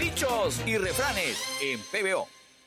dichos y refranes en PBO.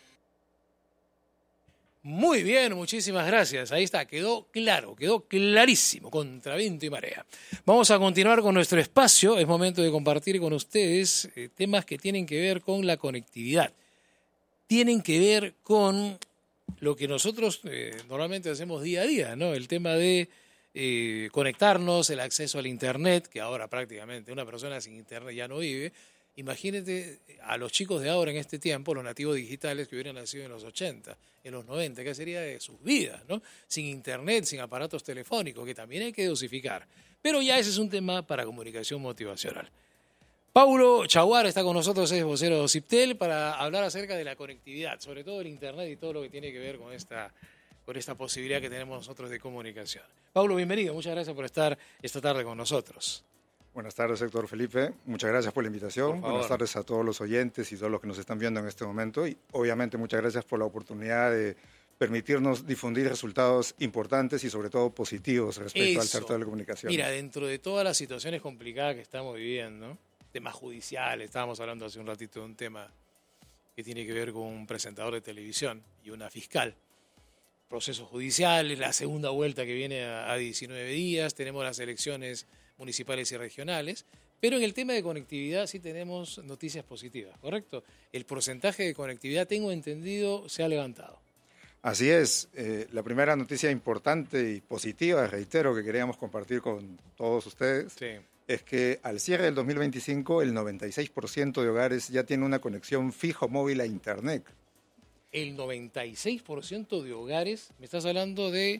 Muy bien, muchísimas gracias. Ahí está, quedó claro, quedó clarísimo, contra viento y marea. Vamos a continuar con nuestro espacio. Es momento de compartir con ustedes temas que tienen que ver con la conectividad. Tienen que ver con lo que nosotros normalmente hacemos día a día, ¿no? El tema de conectarnos, el acceso al Internet, que ahora prácticamente una persona sin Internet ya no vive. Imagínate a los chicos de ahora en este tiempo, los nativos digitales que hubieran nacido en los 80, en los 90, ¿qué sería de sus vidas, ¿no? Sin Internet, sin aparatos telefónicos, que también hay que dosificar. Pero ya ese es un tema para comunicación motivacional. Paulo Chaguar está con nosotros, es vocero de OCIPTEL, para hablar acerca de la conectividad, sobre todo el Internet y todo lo que tiene que ver con esta posibilidad que tenemos nosotros de comunicación. Paulo, bienvenido, muchas gracias por estar esta tarde con nosotros. Buenas tardes, Héctor Felipe. Muchas gracias por la invitación. Buenas tardes a todos los oyentes y todos los que nos están viendo en este momento. Y obviamente muchas gracias por la oportunidad de permitirnos difundir resultados importantes y sobre todo positivos respecto al sector de la comunicación. Mira, dentro de todas las situaciones complicadas que estamos viviendo, temas judiciales, estábamos hablando hace un ratito de un tema que tiene que ver con un presentador de televisión y una fiscal. Procesos judiciales, la segunda vuelta que viene a 19 días, tenemos las elecciones municipales y regionales, pero en el tema de conectividad sí tenemos noticias positivas, ¿correcto? El porcentaje de conectividad, tengo entendido, se ha levantado. Así es. La primera noticia importante y positiva, reitero, que queríamos compartir con todos ustedes, es que al cierre del 2025 el 96% de hogares ya tiene una conexión fijo móvil a Internet. El 96% de hogares, ¿me estás hablando de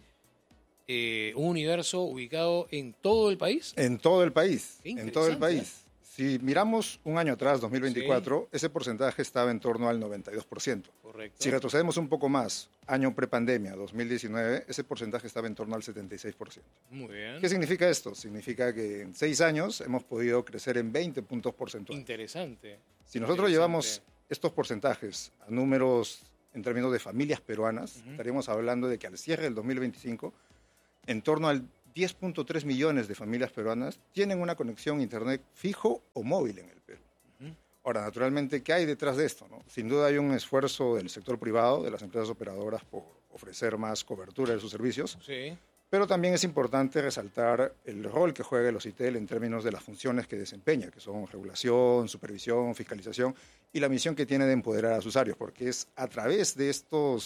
un universo ubicado en todo el país? En todo el país, en todo el país. Si miramos un año atrás, 2024, ese porcentaje estaba en torno al 92%. Correcto. Si retrocedemos un poco más, año prepandemia, 2019, ese porcentaje estaba en torno al 76%. Muy bien. ¿Qué significa esto? Significa que en 6 años hemos podido crecer en 20 puntos porcentuales. Interesante. Si nosotros llevamos estos porcentajes a números en términos de familias peruanas, estaríamos hablando de que al cierre del 2025, en torno al 10.3 millones de familias peruanas tienen una conexión a Internet fijo o móvil en el Perú. Ahora, naturalmente, ¿qué hay detrás de esto, no? Sin duda hay un esfuerzo del sector privado, de las empresas operadoras, por ofrecer más cobertura de sus servicios. Sí. Pero también es importante resaltar el rol que juega el OCITEL en términos de las funciones que desempeña, que son regulación, supervisión, fiscalización y la misión que tiene de empoderar a sus usuarios, porque es a través de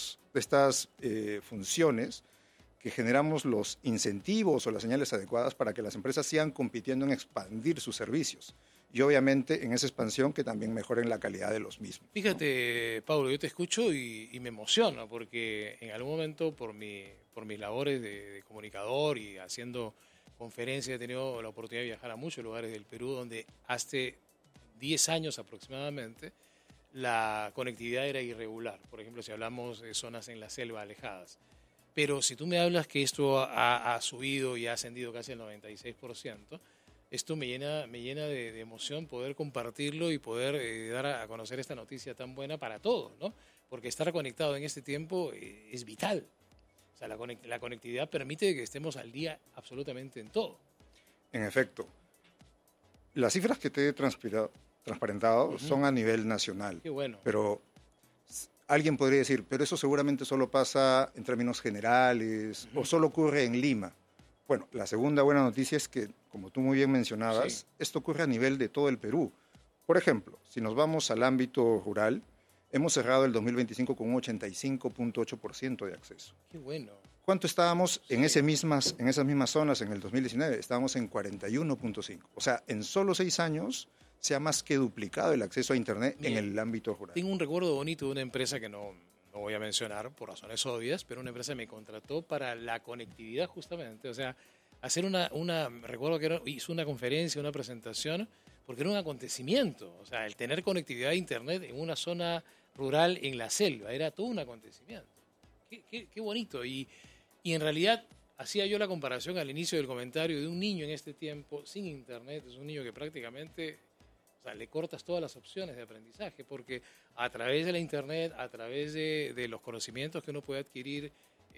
estas funciones que generamos los incentivos o las señales adecuadas para que las empresas sigan compitiendo en expandir sus servicios y obviamente en esa expansión que también mejoren la calidad de los mismos. Fíjate, Paulo, yo te escucho y me emociona porque en algún momento por mis labores de comunicador y haciendo conferencias he tenido la oportunidad de viajar a muchos lugares del Perú donde hace 10 años aproximadamente la conectividad era irregular. Por ejemplo, si hablamos de zonas en la selva alejadas. Pero si tú me hablas que esto ha subido y ha ascendido casi al 96%, esto me llena de emoción poder compartirlo y poder dar a conocer esta noticia tan buena para todos, ¿no? Porque estar conectado en este tiempo es vital. O sea, la conectividad permite que estemos al día absolutamente en todo. En efecto. Las cifras que te he transparentado son a nivel nacional. Qué bueno. Pero alguien podría decir, pero eso seguramente solo pasa en términos generales o solo ocurre en Lima. Bueno, la segunda buena noticia es que, como tú muy bien mencionabas, esto ocurre a nivel de todo el Perú. Por ejemplo, si nos vamos al ámbito rural, hemos cerrado el 2025 con un 85.8% de acceso. Qué bueno. ¿Cuánto estábamos en esas mismas zonas en el 2019? Estábamos en 41.5%. O sea, en solo 6 años se ha más que duplicado el acceso a Internet en el ámbito rural. Tengo un recuerdo bonito de una empresa que no voy a mencionar por razones obvias, pero una empresa me contrató para la conectividad justamente. O sea, hacer recuerdo que hizo una conferencia, una presentación, porque era un acontecimiento. O sea, el tener conectividad a Internet en una zona rural en la selva era todo un acontecimiento. Qué bonito. Y en realidad hacía yo la comparación al inicio del comentario de un niño en este tiempo sin Internet. Es un niño que prácticamente le cortas todas las opciones de aprendizaje, porque a través de la Internet, a través de los conocimientos que uno puede adquirir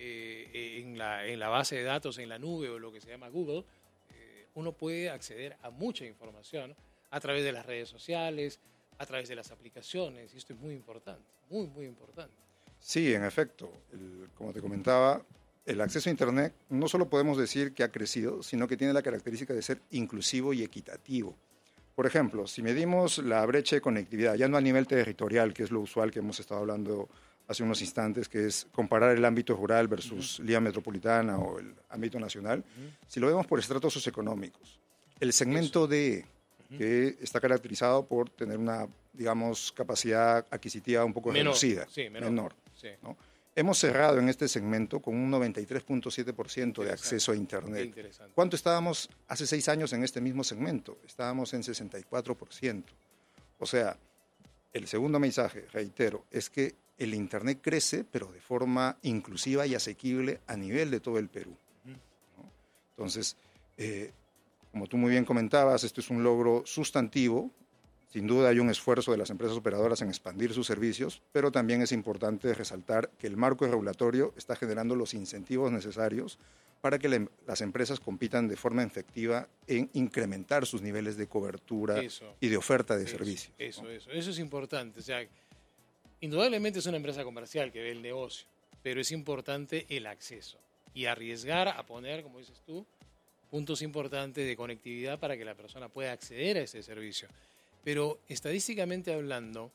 en la base de datos, en la nube o lo que se llama Google, uno puede acceder a mucha información a través de las redes sociales, a través de las aplicaciones, y esto es muy importante, muy, muy importante. Sí, en efecto. Como te comentaba, el acceso a Internet no solo podemos decir que ha crecido, sino que tiene la característica de ser inclusivo y equitativo. Por ejemplo, si medimos la brecha de conectividad, ya no a nivel territorial, que es lo usual que hemos estado hablando hace unos instantes, que es comparar el ámbito rural versus Lía Metropolitana o el ámbito nacional, si lo vemos por estratos socioeconómicos, el segmento D, que está caracterizado por tener una, digamos, capacidad adquisitiva un poco reducida, sí, menor, sí. ¿no? Hemos cerrado en este segmento con un 93.7% de acceso a Internet. ¿Cuánto estábamos hace 6 años en este mismo segmento? Estábamos en 64%. O sea, el segundo mensaje, reitero, es que el Internet crece, pero de forma inclusiva y asequible a nivel de todo el Perú, ¿no? Entonces, como tú muy bien comentabas, esto es un logro sustantivo. Sin duda hay un esfuerzo de las empresas operadoras en expandir sus servicios, pero también es importante resaltar que el marco regulatorio está generando los incentivos necesarios para que las empresas compitan de forma efectiva en incrementar sus niveles de cobertura y de oferta de servicios. Eso es importante. O sea, indudablemente es una empresa comercial que ve el negocio, pero es importante el acceso y arriesgar a poner, como dices tú, puntos importantes de conectividad para que la persona pueda acceder a ese servicio. Pero estadísticamente hablando,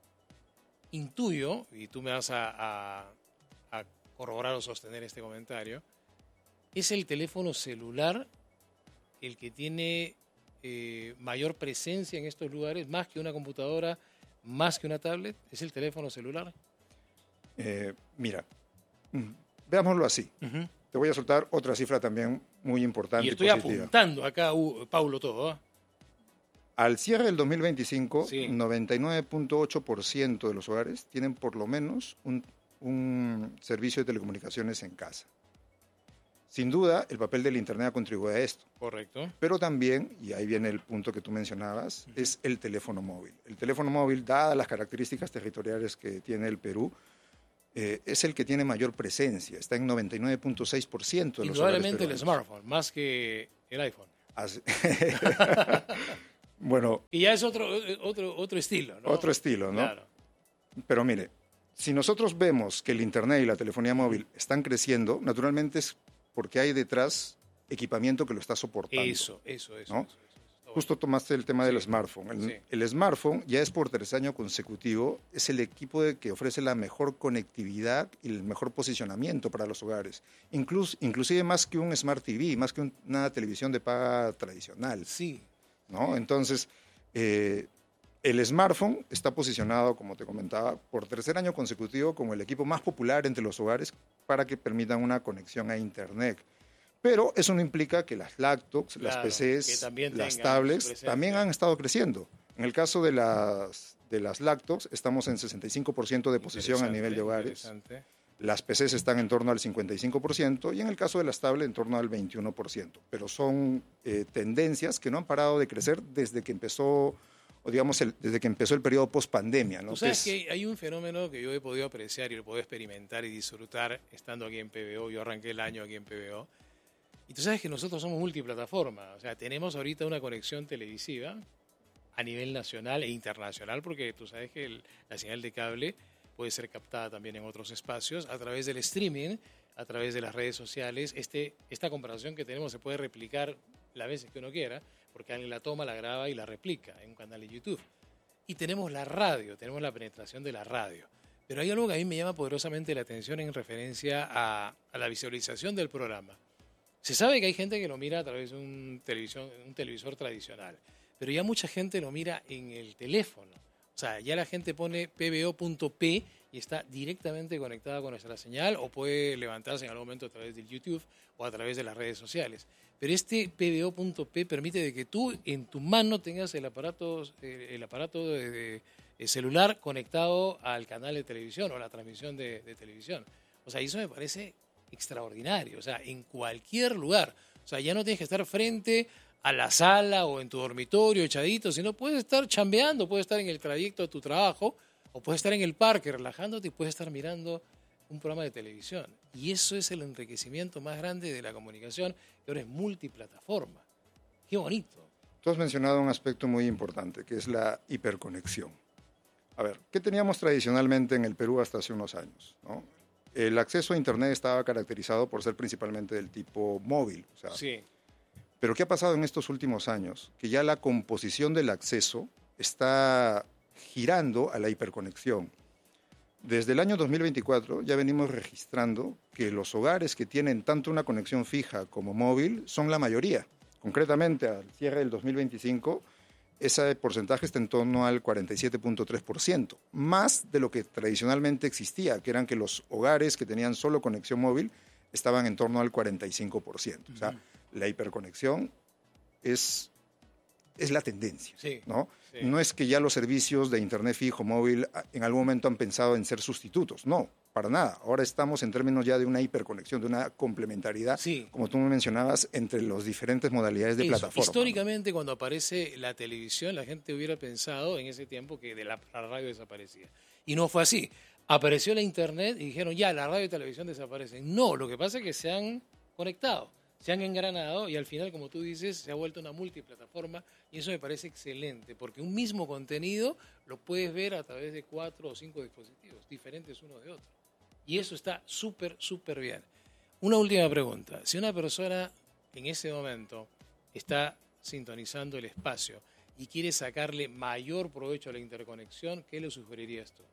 intuyo, y tú me vas a corroborar o sostener este comentario, ¿es el teléfono celular el que tiene mayor presencia en estos lugares, más que una computadora, más que una tablet? ¿Es el teléfono celular? Mira, veámoslo así. Te voy a soltar otra cifra también muy importante y estoy positiva. Apuntando acá, Paulo, todo, ¿eh? Al cierre del 2025, sí. 99.8% de los hogares tienen por lo menos un servicio de telecomunicaciones en casa. Sin duda, el papel del Internet ha contribuido a esto. Correcto. Pero también, y ahí viene el punto que tú mencionabas, es el teléfono móvil. El teléfono móvil, dadas las características territoriales que tiene el Perú, es el que tiene mayor presencia. Está en 99.6% de los hogares indudablemente el peruanos. smartphone, más que el iPhone. Bueno, y ya es otro estilo, ¿no? Otro estilo, ¿no? Claro. Pero mire, si nosotros vemos que el Internet y la telefonía móvil están creciendo, naturalmente es porque hay detrás equipamiento que lo está soportando. Eso. ¿no? Justo tomaste el tema del smartphone. El smartphone ya es por 3 años consecutivo, es el equipo que ofrece la mejor conectividad y el mejor posicionamiento para los hogares. Inclusive más que un Smart TV, más que una televisión de paga tradicional. Sí. ¿No? Entonces, el smartphone está posicionado, como te comentaba, por 3er año consecutivo como el equipo más popular entre los hogares para que permitan una conexión a Internet. Pero eso no implica que las laptops, las PCs, las tablets también han estado creciendo. En el caso de las laptops, estamos en 65% de posición a nivel de hogares. Las PCs están en torno al 55% y en el caso de las tablets en torno al 21%. Pero son tendencias que no han parado de crecer desde que empezó, desde que empezó el periodo post-pandemia, ¿no? Tú sabes que hay un fenómeno que yo he podido apreciar y lo puedo experimentar y disfrutar estando aquí en PBO. Yo arranqué el año aquí en PBO. Y tú sabes que nosotros somos multiplataforma. O sea, tenemos ahorita una conexión televisiva a nivel nacional e internacional, porque tú sabes que la señal de cable puede ser captada también en otros espacios, a través del streaming, a través de las redes sociales. Esta comparación que tenemos se puede replicar las veces que uno quiera, porque alguien la toma, la graba y la replica en un canal de YouTube. Y tenemos la radio, tenemos la penetración de la radio. Pero hay algo que a mí me llama poderosamente la atención en referencia a la visualización del programa. Se sabe que hay gente que lo mira a través de un televisor tradicional, pero ya mucha gente lo mira en el teléfono. O sea, ya la gente pone pbo.p y está directamente conectada con nuestra señal, o puede levantarse en algún momento a través del YouTube o a través de las redes sociales. Pero este pbo.p permite de que tú en tu mano tengas el aparato de celular conectado al canal de televisión o la transmisión de televisión. O sea, eso me parece extraordinario. O sea, en cualquier lugar. O sea, ya no tienes que estar frente a la sala o en tu dormitorio echadito, sino puedes estar chambeando, puedes estar en el trayecto a tu trabajo o puedes estar en el parque relajándote y puedes estar mirando un programa de televisión. Y eso es el enriquecimiento más grande de la comunicación, que ahora es multiplataforma. Qué bonito. Tú has mencionado un aspecto muy importante, que es la hiperconexión. A ver, ¿qué teníamos tradicionalmente en el Perú hasta hace unos años, ¿no? El acceso a Internet estaba caracterizado por ser principalmente del tipo móvil. O sea, Sí. pero ¿qué ha pasado en estos últimos años? Que ya la composición del acceso está girando a la hiperconexión. Desde el año 2024 ya venimos registrando que los hogares que tienen tanto una conexión fija como móvil son la mayoría. Concretamente, al cierre del 2025, ese porcentaje está en torno al 47.3%, más de lo que tradicionalmente existía, que eran que los hogares que tenían solo conexión móvil estaban en torno al 45%. O sea, la hiperconexión es la tendencia, Sí, ¿no? sí. No es que ya los servicios de Internet fijo, móvil, en algún momento han pensado en ser sustitutos. No, para nada. Ahora estamos en términos ya de una hiperconexión, de una complementariedad, Sí. como tú me mencionabas, entre las diferentes modalidades de Eso. plataforma. Históricamente, cuando aparece la televisión, la gente hubiera pensado en ese tiempo que la radio desaparecía. Y no fue así. Apareció la Internet y dijeron, ya, la radio y televisión desaparecen. No, lo que pasa es que se han conectado, se han engranado y al final, como tú dices, se ha vuelto una multiplataforma y eso me parece excelente, porque un mismo contenido lo puedes ver a través de 4 o 5 dispositivos, diferentes uno de otro. Y eso está súper, súper bien. Una última pregunta. Si una persona en ese momento está sintonizando el espacio y quiere sacarle mayor provecho a la interconexión, ¿qué le sugerirías tú?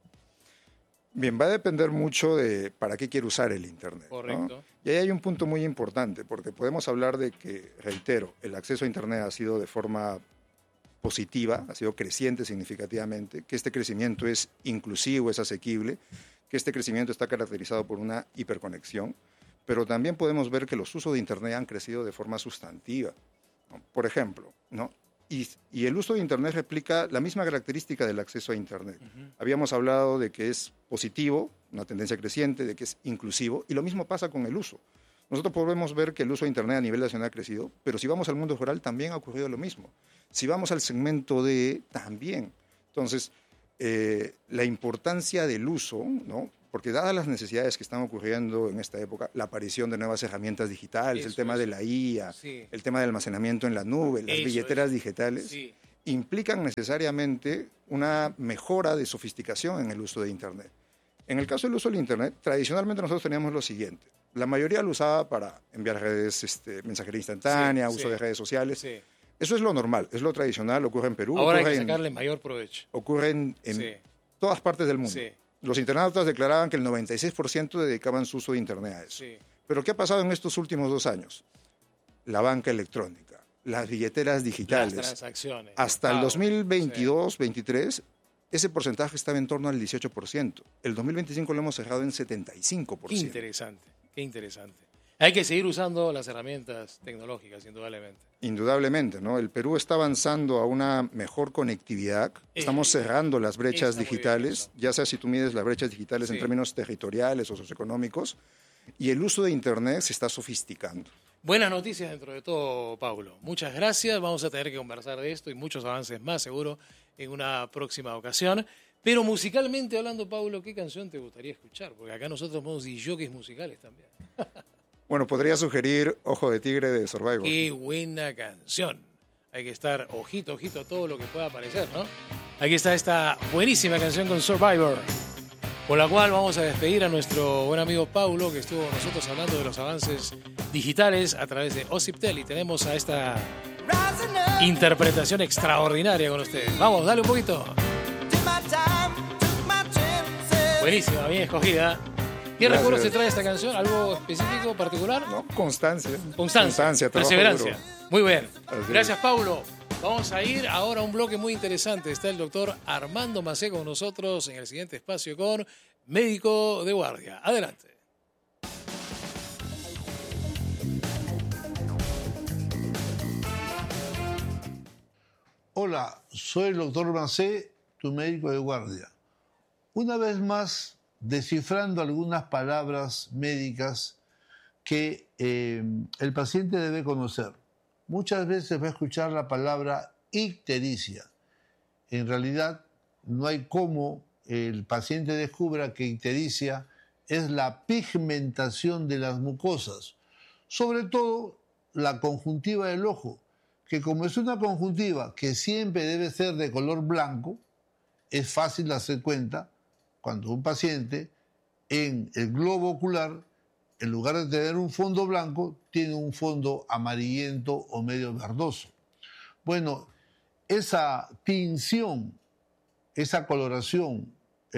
Bien, va a depender mucho de para qué quiere usar el Internet, ¿no? Correcto. Y ahí hay un punto muy importante, porque podemos hablar de que, reitero, el acceso a Internet ha sido de forma positiva, ha sido creciente significativamente, que este crecimiento es inclusivo, es asequible, que este crecimiento está caracterizado por una hiperconexión, pero también podemos ver que los usos de Internet han crecido de forma sustantiva, ¿no? Por ejemplo, ¿no? Y el uso de Internet replica la misma característica del acceso a Internet. Habíamos hablado de que es positivo, una tendencia creciente, de que es inclusivo, y lo mismo pasa con el uso. Nosotros podemos ver que el uso de Internet a nivel nacional ha crecido, pero si vamos al mundo rural también ha ocurrido lo mismo. Si vamos al segmento D, también. Entonces, la importancia del uso, ¿no? Porque dadas las necesidades que están ocurriendo en esta época, la aparición de nuevas herramientas digitales, el tema de la IA, Sí. el tema del almacenamiento en la nube, las billeteras digitales, Sí. implican necesariamente una mejora de sofisticación en el uso de Internet. En el caso del uso del Internet, tradicionalmente nosotros teníamos lo siguiente. La mayoría lo usaba para enviar redes, mensajería instantánea, Sí, uso sí. de redes sociales. Sí. Eso es lo normal, es lo tradicional, ocurre en Perú, Ahora hay ocurre que en, sacarle mayor provecho. ocurre en Sí. todas partes del mundo. Sí. Los internautas declaraban que el 96% dedicaban su uso de Internet a eso. Sí. Pero ¿qué ha pasado en estos últimos 2 años? La banca electrónica, las billeteras digitales. Las transacciones. Hasta el pago. 2022-23, ese porcentaje estaba en torno al 18%. El 2025 lo hemos cerrado en 75%. Qué interesante, qué interesante. Hay que seguir usando las herramientas tecnológicas, indudablemente. Indudablemente, ¿no? El Perú está avanzando a una mejor conectividad. Estamos cerrando las brechas está muy bien digitales, eso. ya sea si tú mides las brechas digitales en Sí. términos territoriales o socioeconómicos, y el uso de Internet se está sofisticando. Buenas noticias dentro de todo, Paulo. Muchas gracias. Vamos a tener que conversar de esto y muchos avances más, seguro, en una próxima ocasión. Pero musicalmente hablando, Paulo, ¿qué canción te gustaría escuchar? Porque acá nosotros somos disjockeys musicales también. Bueno, podría sugerir Ojo de Tigre de Survivor. Qué buena canción. Hay que estar ojito, ojito a todo lo que pueda aparecer, ¿no? Aquí está esta buenísima canción con Survivor, con la cual vamos a despedir a nuestro buen amigo Paulo, que estuvo con nosotros hablando de los avances digitales a través de Ociptel, y tenemos a esta interpretación extraordinaria con ustedes. Vamos, dale un poquito. Buenísima, bien escogida. ¿Qué Gracias. recuerdos te trae esta canción? ¿Algo específico, particular? ¿No? Constancia. Constancia, trabajo perseverancia. duro. Muy bien. Así es. Gracias, Paulo. Vamos a ir ahora a un bloque muy interesante. Está el doctor Armando Macé con nosotros en el siguiente espacio con Médico de Guardia. Adelante. Hola, soy el doctor Macé, tu médico de guardia. Una vez más, descifrando algunas palabras médicas que el paciente debe conocer. Muchas veces va a escuchar la palabra ictericia. En realidad, no hay cómo el paciente descubra que ictericia es la pigmentación de las mucosas, sobre todo la conjuntiva del ojo, que como es una conjuntiva que siempre debe ser de color blanco, es fácil darse cuenta cuando un paciente en el globo ocular, en lugar de tener un fondo blanco, tiene un fondo amarillento o medio verdoso. Bueno, esa tinción, esa coloración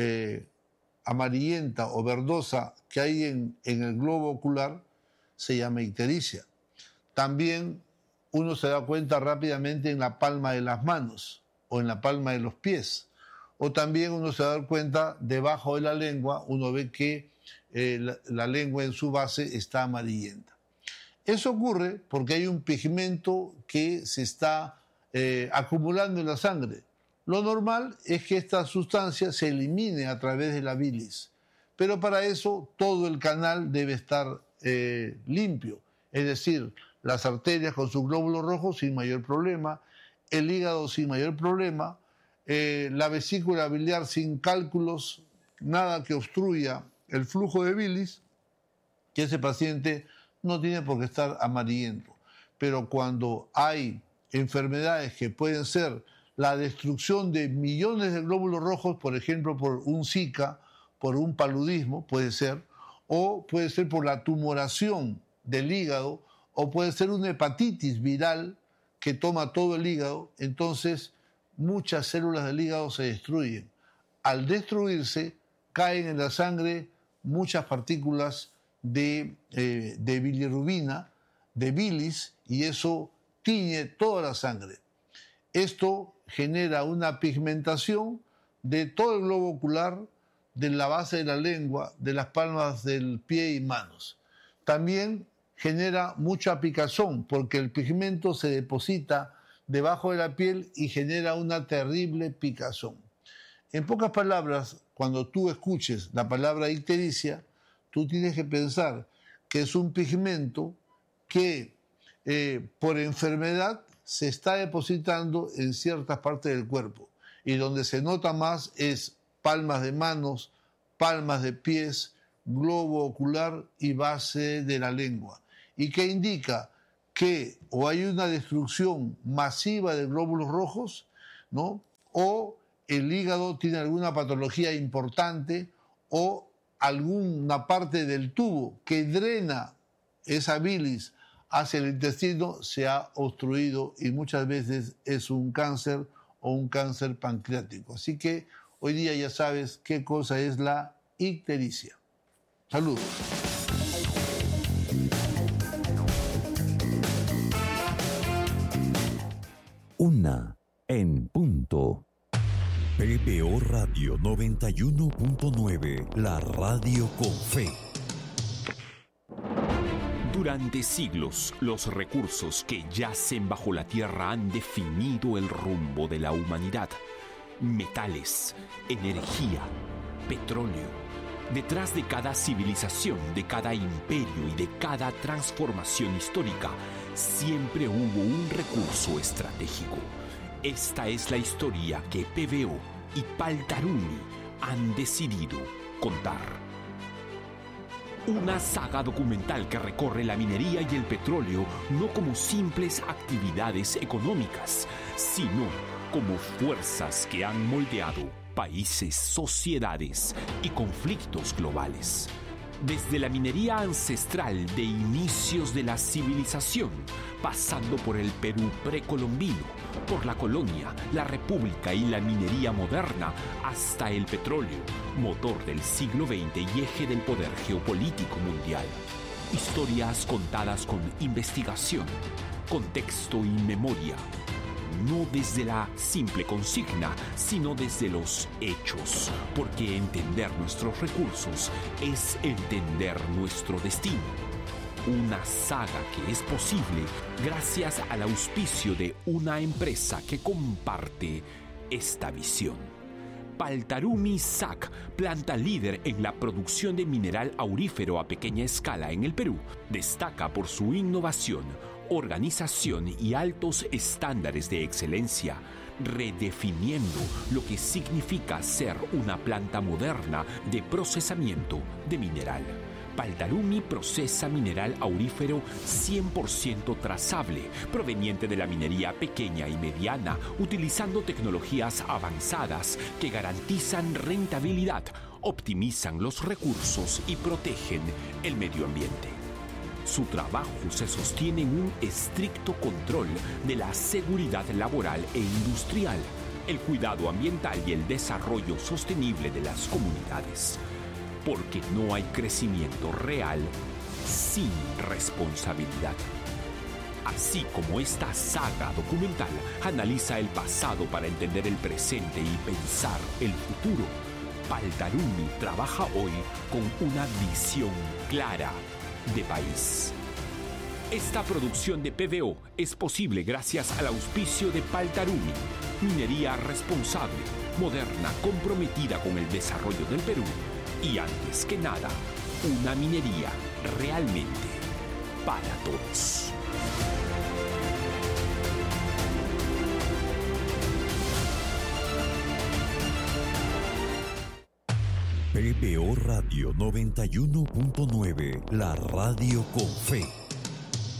amarillenta o verdosa que hay en el globo ocular se llama ictericia. También uno se da cuenta rápidamente en la palma de las manos o en la palma de los pies. O también uno se da cuenta debajo de la lengua, uno ve que la lengua en su base está amarillenta. Eso ocurre porque hay un pigmento que se está acumulando en la sangre. Lo normal es que esta sustancia se elimine a través de la bilis, pero para eso todo el canal debe estar limpio, es decir, las arterias con sus glóbulos rojos sin mayor problema, el hígado sin mayor problema, la vesícula biliar sin cálculos, nada que obstruya el flujo de bilis, que ese paciente no tiene por qué estar amarillento. Pero cuando hay enfermedades que pueden ser la destrucción de millones de glóbulos rojos, por ejemplo, por un Zika, por un paludismo, puede ser, o puede ser por la tumoración del hígado, o puede ser una hepatitis viral que toma todo el hígado, entonces muchas células del hígado se destruyen. Al destruirse, caen en la sangre muchas partículas de bilirrubina, de bilis, y eso tiñe toda la sangre. Esto genera una pigmentación de todo el globo ocular, de la base de la lengua, de las palmas del pie y manos. También genera mucha picazón porque el pigmento se deposita debajo de la piel y genera una terrible picazón. En pocas palabras, cuando tú escuches la palabra ictericia, tú tienes que pensar que es un pigmento que por enfermedad se está depositando en ciertas partes del cuerpo y donde se nota más es palmas de manos, palmas de pies, globo ocular y base de la lengua. Y que indica que o hay una destrucción masiva de glóbulos rojos, ¿no? O el hígado tiene alguna patología importante o alguna parte del tubo que drena esa bilis hacia el intestino se ha obstruido y muchas veces es un cáncer o un cáncer pancreático. Así que hoy día ya sabes qué cosa es la ictericia. Salud. Una en punto. PBO Radio 91.9, la radio con fe. Durante siglos, los recursos que yacen bajo la tierra han definido el rumbo de la humanidad. Metales, energía, petróleo. Detrás de cada civilización, de cada imperio y de cada transformación histórica, siempre hubo un recurso estratégico. Esta es la historia que PBO y Paltarumi han decidido contar. Una saga documental que recorre la minería y el petróleo no como simples actividades económicas, sino como fuerzas que han moldeado países, sociedades y conflictos globales. Desde la minería ancestral de inicios de la civilización, pasando por el Perú precolombino, por la colonia, la república y la minería moderna, hasta el petróleo, motor del siglo XX y eje del poder geopolítico mundial. Historias contadas con investigación, contexto y memoria. No desde la simple consigna, sino desde los hechos, porque entender nuestros recursos es entender nuestro destino. Una saga que es posible gracias al auspicio de una empresa que comparte esta visión. Paltarumi SAC, planta líder en la producción de mineral aurífero a pequeña escala en el Perú, destaca por su innovación, organización y altos estándares de excelencia, redefiniendo lo que significa ser una planta moderna de procesamiento de mineral. Paltarumi procesa mineral aurífero 100% trazable, proveniente de la minería pequeña y mediana, utilizando tecnologías avanzadas que garantizan rentabilidad, optimizan los recursos y protegen el medio ambiente. Su trabajo se sostiene en un estricto control de la seguridad laboral e industrial, el cuidado ambiental y el desarrollo sostenible de las comunidades. Porque no hay crecimiento real sin responsabilidad. Así como esta saga documental analiza el pasado para entender el presente y pensar el futuro, Paltarumi trabaja hoy con una visión clara de país. Esta producción de PBO es posible gracias al auspicio de Paltarumi, minería responsable, moderna, comprometida con el desarrollo del Perú y, antes que nada, una minería realmente para todos. PBO Radio 91.9, la radio con fe.